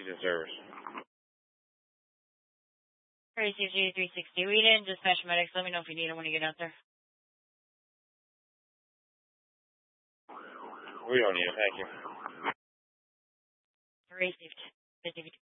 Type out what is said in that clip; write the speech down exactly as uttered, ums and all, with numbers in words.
She's in service. Received G three sixty. Read in, dispatch medics. Let me know if you need them when you get out there. We don't need them, thank you. Received. fifty